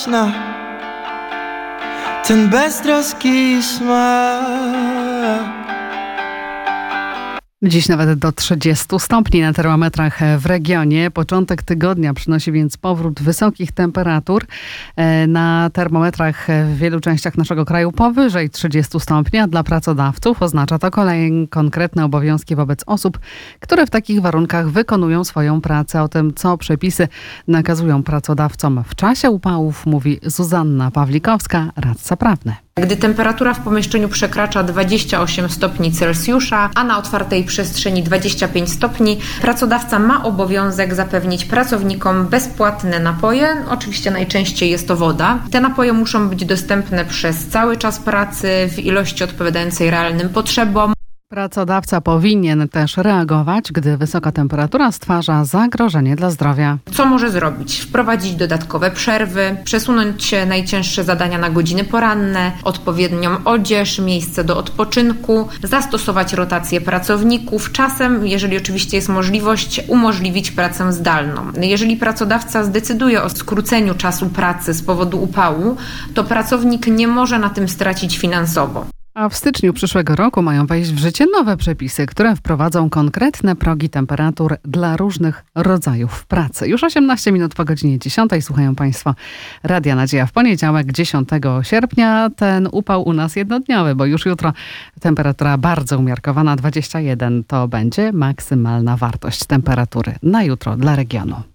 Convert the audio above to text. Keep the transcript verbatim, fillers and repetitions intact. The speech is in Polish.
wieczna, ten beztroski smak. Dziś nawet do trzydziestu stopni na termometrach w regionie. Początek tygodnia przynosi więc powrót wysokich temperatur. Na termometrach w wielu częściach naszego kraju powyżej trzydziestu stopni, a dla pracodawców oznacza to kolejne konkretne obowiązki wobec osób, które w takich warunkach wykonują swoją pracę. O tym, co przepisy nakazują pracodawcom w czasie upałów, mówi Zuzanna Pawlikowska, radca prawny. Gdy temperatura w pomieszczeniu przekracza dwadzieścia osiem stopni Celsjusza, a na otwartej przestrzeni dwadzieścia pięć stopni, pracodawca ma obowiązek zapewnić pracownikom bezpłatne napoje. Oczywiście najczęściej jest to woda. Te napoje muszą być dostępne przez cały czas pracy w ilości odpowiadającej realnym potrzebom. Pracodawca powinien też reagować, gdy wysoka temperatura stwarza zagrożenie dla zdrowia. Co może zrobić? Wprowadzić dodatkowe przerwy, przesunąć najcięższe zadania na godziny poranne, odpowiednią odzież, miejsce do odpoczynku, zastosować rotację pracowników, czasem, jeżeli oczywiście jest możliwość, umożliwić pracę zdalną. Jeżeli pracodawca zdecyduje o skróceniu czasu pracy z powodu upału, to pracownik nie może na tym stracić finansowo. A w styczniu przyszłego roku mają wejść w życie nowe przepisy, które wprowadzą konkretne progi temperatur dla różnych rodzajów pracy. Już osiemnaście minut po godzinie dziesiątej. Słuchają Państwo Radia Nadzieja w poniedziałek, dziesiątego sierpnia. Ten upał u nas jednodniowy, bo już jutro temperatura bardzo umiarkowana, dwadzieścia jeden to będzie maksymalna wartość temperatury na jutro dla regionu.